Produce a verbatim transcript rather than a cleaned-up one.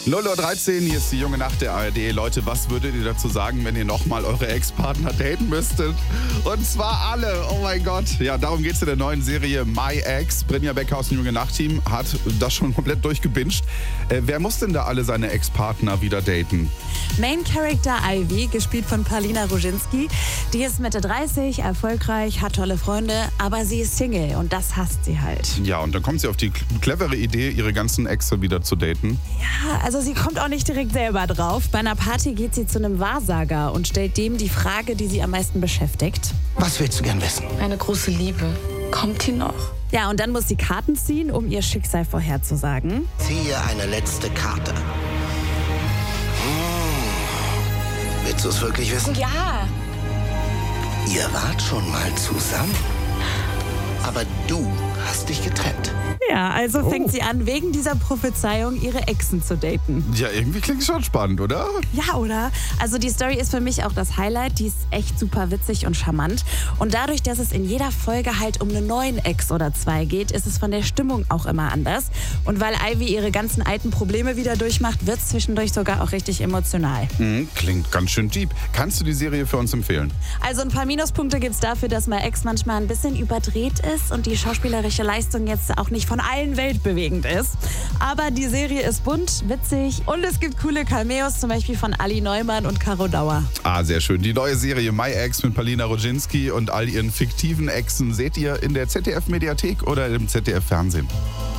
null Uhr dreizehn, hier ist die junge Nacht der A R D. Leute, was würdet ihr dazu sagen, wenn ihr nochmal eure Ex-Partner daten müsstet? Und zwar alle, oh mein Gott. Ja, darum geht es in der neuen Serie My Ex. Brinja Becker aus dem junge Nacht-Team hat das schon komplett durchgebinged. Äh, wer muss denn da alle seine Ex-Partner wieder daten? Main Character Ivy, gespielt von Paulina Roginski, die ist Mitte dreißig, erfolgreich, hat tolle Freunde, aber sie ist Single und das hasst sie halt. Ja, und dann kommt sie auf die clevere Idee, ihre ganzen Exe wieder zu daten. Ja, also sie kommt auch nicht direkt selber drauf. Bei einer Party geht sie zu einem Wahrsager und stellt dem die Frage, die sie am meisten beschäftigt. Was willst du gern wissen? Eine große Liebe. Kommt die noch? Ja, und dann muss sie Karten ziehen, um ihr Schicksal vorherzusagen. Ziehe eine letzte Karte. Hm. Willst du es wirklich wissen? Ja. Ihr wart schon mal zusammen. Aber du hast dich getrennt. Ja, also Oh. fängt sie an, wegen dieser Prophezeiung ihre Exen zu daten. Ja, irgendwie klingt schon spannend, oder? Ja, oder? Also die Story ist für mich auch das Highlight. Die ist echt super witzig und charmant. Und dadurch, dass es in jeder Folge halt um einen neuen Ex oder zwei geht, ist es von der Stimmung auch immer anders. Und weil Ivy ihre ganzen alten Probleme wieder durchmacht, wird es zwischendurch sogar auch richtig emotional. Mhm, klingt ganz schön deep. Kannst du die Serie für uns empfehlen? Also ein paar Minuspunkte gibt's dafür, dass My Ex manchmal ein bisschen überdreht ist und die schauspielerische Leistung jetzt auch nicht von allen weltbewegend ist. Aber die Serie ist bunt, witzig und es gibt coole Cameos, zum Beispiel von Ali Neumann und Caro Dauer. Ah, sehr schön. Die neue Serie My Ex mit Paulina Roginski und all ihren fiktiven Exen seht ihr in der Z D F-Mediathek oder im Z D F-Fernsehen.